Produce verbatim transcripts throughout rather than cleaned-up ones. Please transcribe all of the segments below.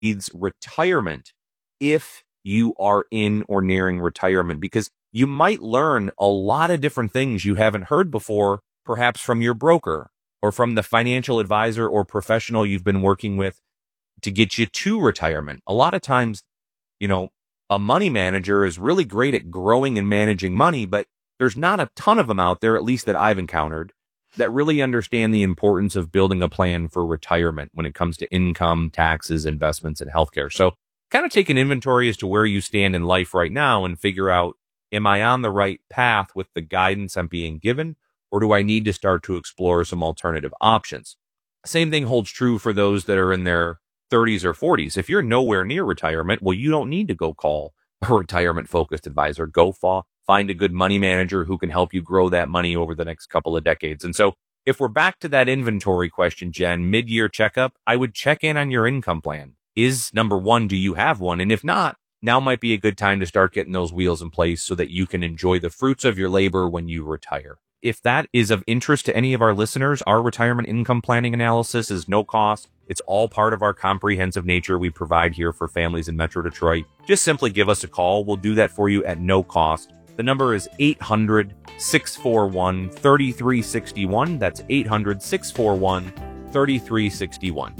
needs retirement if you are in or nearing retirement, because you might learn a lot of different things you haven't heard before, perhaps from your broker or from the financial advisor or professional you've been working with to get you to retirement. A lot of times, you know, a money manager is really great at growing and managing money, but there's not a ton of them out there, at least that I've encountered, that really understand the importance of building a plan for retirement when it comes to income, taxes, investments, and healthcare. So kind of take an inventory as to where you stand in life right now and figure out, am I on the right path with the guidance I'm being given, or do I need to start to explore some alternative options? Same thing holds true for those that are in their thirties or forties. If you're nowhere near retirement, well, you don't need to go call a retirement-focused advisor. Go fa- find a good money manager who can help you grow that money over the next couple of decades. And so if we're back to that inventory question, Jen, mid-year checkup, I would check in on your income plan. Is, number one, do you have one? And if not, now might be a good time to start getting those wheels in place so that you can enjoy the fruits of your labor when you retire. If that is of interest to any of our listeners, our retirement income planning analysis is no cost. It's all part of our comprehensive nature we provide here for families in Metro Detroit. Just simply give us a call. We'll do that for you at no cost. The number is eight hundred, six four one, three three six one. That's eight hundred, six four one, three three six one.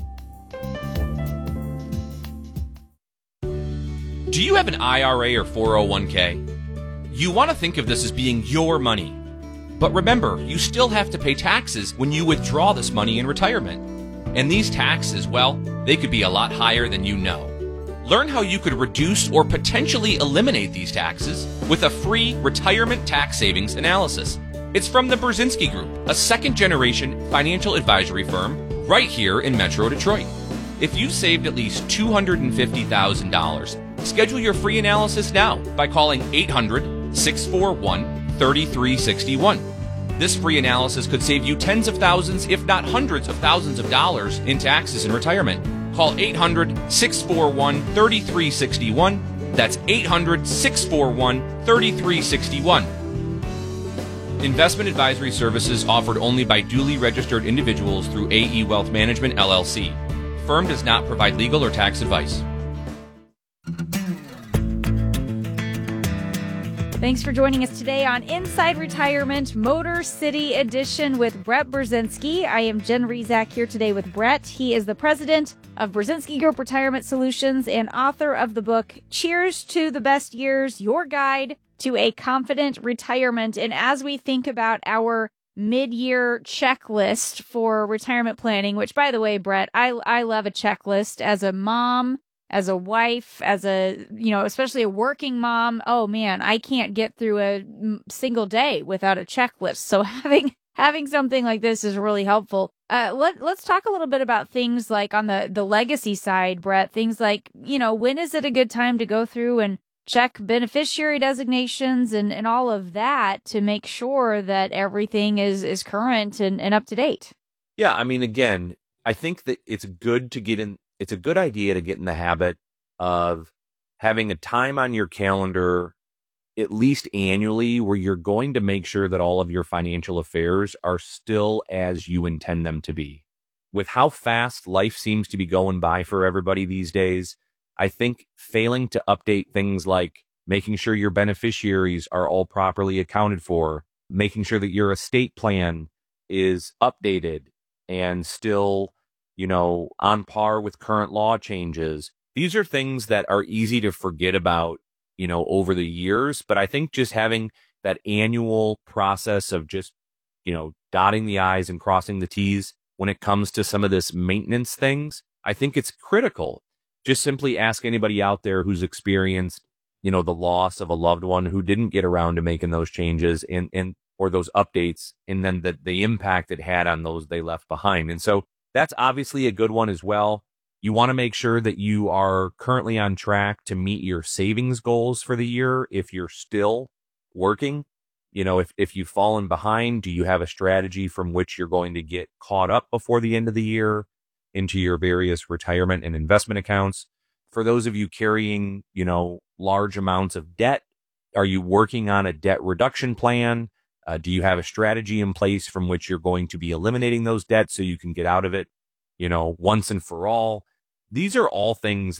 Do you have an I R A or four oh one k? You want to think of this as being your money. But remember, you still have to pay taxes when you withdraw this money in retirement. And these taxes, well, they could be a lot higher than you know. Learn how you could reduce or potentially eliminate these taxes with a free retirement tax savings analysis. It's from the Brzezinski Group, a second-generation financial advisory firm right here in Metro Detroit. If you've saved at least two hundred fifty thousand dollars, schedule your free analysis now by calling eight hundred, six four one, three three six one. This free analysis could save you tens of thousands, if not hundreds of thousands of dollars in taxes in retirement. Call eight hundred, six four one, three three six one. That's eight hundred, six four one, three three six one. Investment advisory services offered only by duly registered individuals through A E Wealth Management, L L C. Firm does not provide legal or tax advice. Thanks for joining us today on Inside Retirement Motor City Edition with Brett Brzezinski. I am Jen Rezac here today with Brett. He is the president of Brzezinski Group Retirement Solutions and author of the book, Cheers to the Best Years, Your Guide to a Confident Retirement. And as we think about our mid-year checklist for retirement planning, which, by the way, Brett, I, I love a checklist as a mom, as a wife, as a, you know, especially a working mom. Oh man, I can't get through a single day without a checklist. So having having something like this is really helpful. Uh, let, let's talk a little bit about things like on the, the legacy side, Brett, things like, you know, when is it a good time to go through and check beneficiary designations and, and all of that to make sure that everything is, is current and, and up to date? Yeah, I mean, again, I think that it's good to get in, it's a good idea to get in the habit of having a time on your calendar, at least annually, where you're going to make sure that all of your financial affairs are still as you intend them to be. With how fast life seems to be going by for everybody these days, I think failing to update things like making sure your beneficiaries are all properly accounted for, making sure that your estate plan is updated and still, you know, on par with current law changes. These are things that are easy to forget about, you know, over the years. But I think just having that annual process of just, you know, dotting the I's and crossing the T's when it comes to some of this maintenance things, I think it's critical. Just simply ask anybody out there who's experienced, you know, the loss of a loved one who didn't get around to making those changes and, and, or those updates, and then the, the impact it had on those they left behind. And so that's obviously a good one as well. You want to make sure that you are currently on track to meet your savings goals for the year. If you're still working, you know, if, if you've fallen behind, do you have a strategy from which you're going to get caught up before the end of the year into your various retirement and investment accounts? For those of you carrying, you know, large amounts of debt, are you working on a debt reduction plan? Uh, do you have a strategy in place from which you're going to be eliminating those debts so you can get out of it, you know, once and for all? These are all things